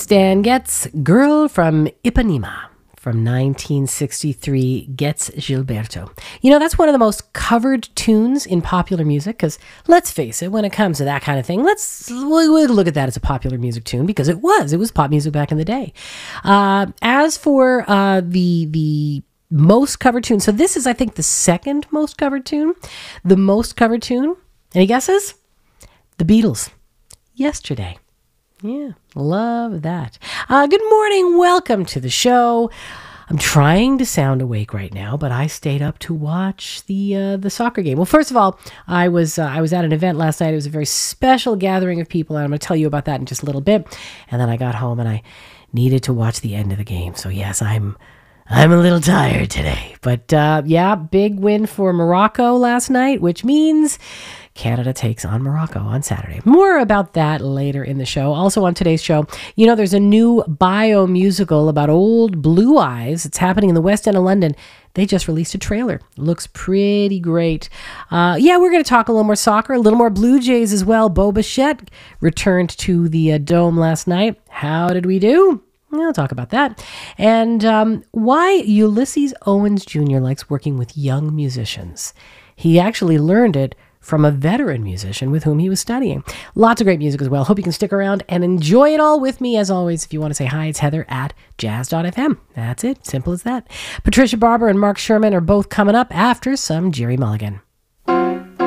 Stan Getz, Girl from Ipanema from 1963, Getz Gilberto. You know, that's one of the most covered tunes in popular music because, let's face it, when it comes to that kind of thing, we'll look at that as a popular music tune because it was pop music back in the day. As for the most covered tune, so this is, I think, the second most covered tune. The most covered tune, any guesses? The Beatles, Yesterday. Yeah, love that. Good morning. Welcome to the show. I'm trying to sound awake right now, but I stayed up to watch the soccer game. Well, first of all, I was at an event last night. It was a very special gathering of people, and I'm going to tell you about that in just a little bit. And then I got home and I needed to watch the end of the game. So yes, I'm a little tired today. But yeah, big win for Morocco last night, which means Canada takes on Morocco on Saturday. More about that later in the show. Also on today's show, you know, there's a new bio musical about old Blue Eyes. It's happening in the West End of London. They just released a trailer. Looks pretty great. Yeah, we're going to talk a little more soccer, a little more Blue Jays as well. Bo Bichette returned to the Dome last night. How did we do? I'll talk about that. And why Ulysses Owens Jr. likes working with young musicians. He actually learned it from a veteran musician with whom he was studying. Lots of great music as well. Hope you can stick around and enjoy it all with me. As always, if you want to say hi, it's Heather at jazz.fm. That's it. Simple as that. Patricia Barber and Mark Sherman are both coming up after some Jerry Mulligan.